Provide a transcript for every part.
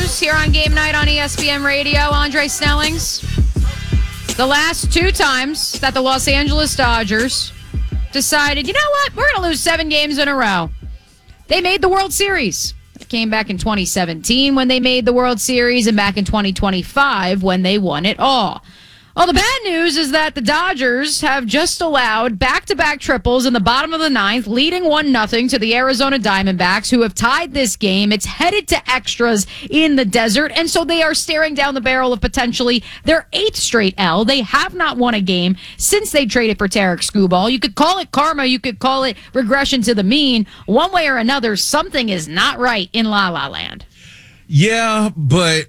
news here on Game Night on ESPN Radio. Andre Snellings. The last two times that the Los Angeles Dodgers decided, you know what, we're going to lose 7 games in a row. They made the World Series. It came back in 2017 when they made the World Series and back in 2025 when they won it all. Well, the bad news is that the Dodgers have just allowed back-to-back triples in the bottom of the ninth, leading 1-0 to the Arizona Diamondbacks, who have tied this game. It's headed to extras in the desert, and so they are staring down the barrel of potentially their 8th straight L. They have not won a game since they traded for Tarek Skubal. You could call it karma. You could call it regression to the mean. One way or another, something is not right in La La Land. Yeah, but...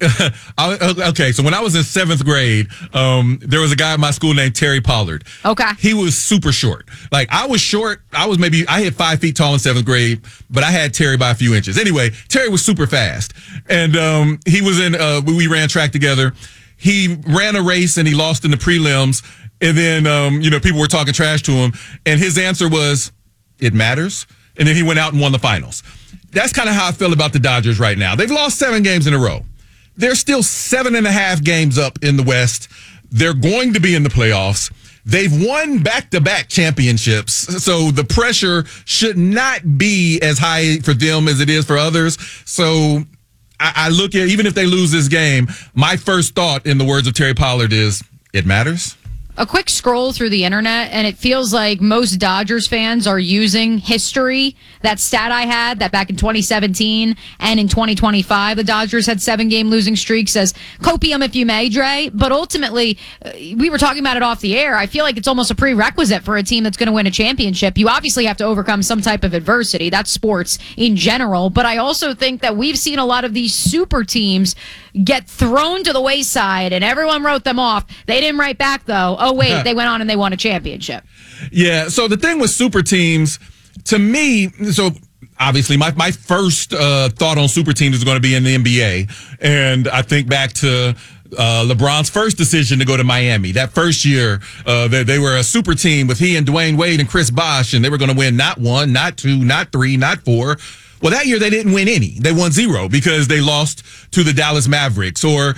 okay, so when I was in 7th grade, there was a guy at my school named Terry Pollard. Okay. He was super short. Like, I was short. I hit 5 feet tall in 7th grade, but I had Terry by a few inches. Anyway, Terry was super fast. And he was we ran track together. He ran a race and he lost in the prelims. And then, people were talking trash to him. And his answer was, it matters. And then he went out and won the finals. That's kind of how I feel about the Dodgers right now. They've lost 7 games in a row. They're still 7.5 games up in the West. They're going to be in the playoffs. They've won back-to-back championships, so the pressure should not be as high for them as it is for others. So I look at, even if they lose this game, my first thought, in the words of Terry Pollard, is it matters. A quick scroll through the internet, and it feels like most Dodgers fans are using history. That stat I had, that back in 2017 and in 2025, the Dodgers had 7-game losing streaks, as copium if you may, Dre. But ultimately, we were talking about it off the air. I feel like it's almost a prerequisite for a team that's going to win a championship. You obviously have to overcome some type of adversity. That's sports in general. But I also think that we've seen a lot of these super teams get thrown to the wayside, and everyone wrote them off. They didn't write back, though. Oh, wait, they went on and they won a championship. Yeah, so the thing with super teams, to me, so obviously my first thought on super teams is going to be in the NBA. And I think back to LeBron's first decision to go to Miami. That first year, they were a super team with he and Dwayne Wade and Chris Bosh, and they were going to win not 1, not 2, not 3, not 4. Well, that year they didn't win any. They won 0 because they lost to the Dallas Mavericks, or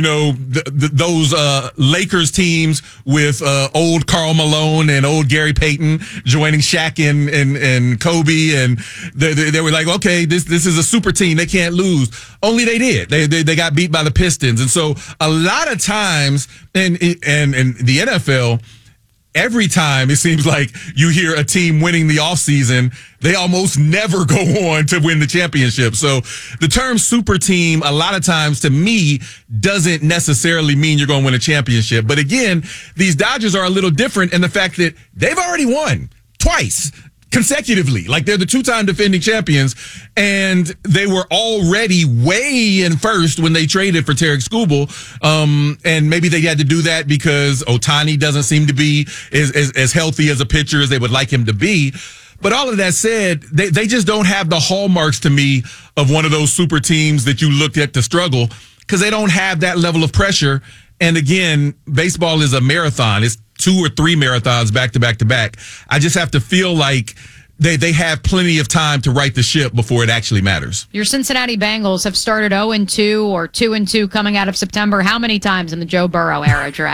those Lakers teams with old Karl Malone and old Gary Payton joining Shaq and Kobe, and they were like, okay, this is a super team. They can't lose. Only they did. They got beat by the Pistons, and so a lot of times in the NFL. Every time it seems like you hear a team winning the offseason, they almost never go on to win the championship. So the term super team, a lot of times to me, doesn't necessarily mean you're going to win a championship. But again, these Dodgers are a little different in the fact that they've already won twice consecutively. Like, they're the 2-time defending champions, and they were already way in first when they traded for Tarek Skubal. And maybe they had to do that because Ohtani doesn't seem to be as healthy as a pitcher as they would like him to be. But all of that said, they just don't have the hallmarks to me of one of those super teams that you looked at to struggle, because they don't have that level of pressure. And again, baseball is a marathon. It's 2 or 3 marathons back to back to back. I just have to feel like they have plenty of time to right the ship before it actually matters. Your Cincinnati Bengals have started 0-2 or 2-2 coming out of September. How many times in the Joe Burrow era, Dre?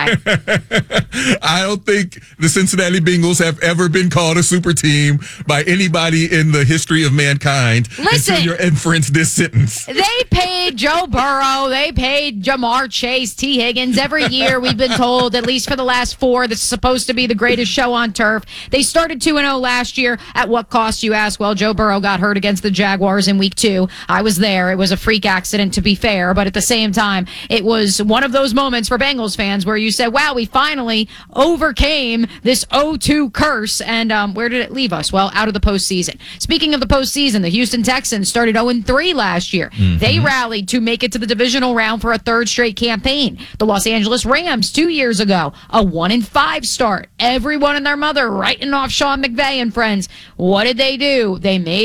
I don't think the Cincinnati Bengals have ever been called a super team by anybody in the history of mankind. Listen, until you're inferenced this sentence. They paid Joe Burrow. They paid Jamar Chase, T. Higgins. Every year we've been told, at least for the last 4, this is supposed to be the greatest show on turf. They started 2-0 last year. At what cost, you ask? Well, Joe Burrow got hurt against the Jaguars in week 2. I was there. It was a freak accident, to be fair, but at the same time, it was one of those moments for Bengals fans where you said, wow, we finally overcame this 0-2 curse. And where did it leave us? Well, out of the postseason. Speaking of the postseason, the Houston Texans started 0-3 last year. Mm-hmm. They rallied to make it to the divisional round for a 3rd straight campaign. The Los Angeles Rams 2 years ago, a 1-5 start. Everyone and their mother writing off Sean McVay and friends. What did they do? They made